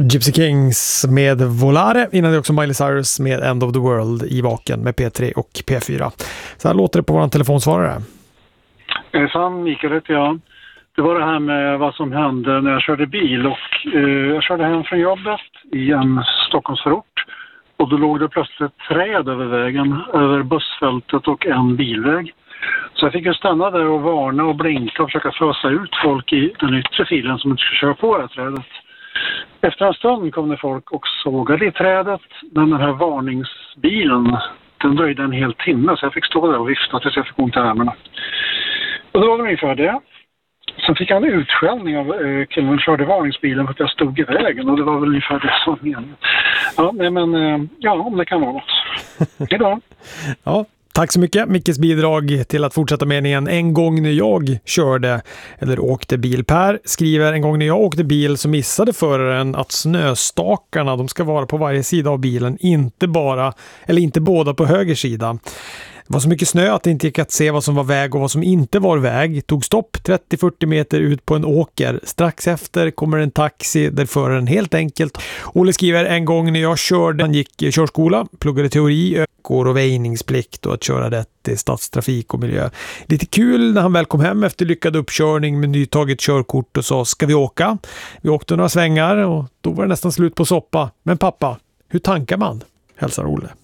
Gypsy Kings med Volare, innan det också Miley Cyrus med End of the World i vaken med P3 och P4. Så här låter det på vår telefonsvarare. Fan, Mikael heter jag. Det var det här med vad som hände när jag körde bil och jag körde hem från jobbet i en Stockholmsförort och då låg det plötsligt ett träd över vägen, över bussfältet och en bilväg. Så jag fick ju stanna där och varna och blinka och försöka fösa ut folk i den yttre filen som inte skulle köra på det här trädet. Efter en stund kom det folk och sågade i trädet, men den här varningsbilen, den dröjde en hel timme så jag fick stå där och vifta tills jag fick ont i armarna. Och det var ungefär det. Sen fick jag en utskällning av killen som körde varningsbilen för att jag stod i vägen och det var väl ungefär det som meningen. Ja, men ja, om det kan vara något. Hejdå. Ja. Tack så mycket. Mickes bidrag till att fortsätta meningen. En gång när jag körde eller åkte bil. Per skriver: en gång när jag åkte bil så missade föraren att snöstakarna, de ska vara på varje sida av bilen, inte båda på höger sida. Det var så mycket snö att det inte gick att se vad som var väg och vad som inte var väg. Tog stopp 30-40 meter ut på en åker. Strax efter kommer en taxi där föraren helt enkelt. Olle skriver: en gång när jag gick körskola, pluggade teori, ökor och väjningsplikt och att köra rätt i stadstrafik och miljö. Lite kul när han väl kom hem efter lyckad uppkörning med nytaget körkort och sa: ska vi åka? Vi åkte några svängar och då var det nästan slut på soppa. Men pappa, hur tankar man? Hälsar Olle.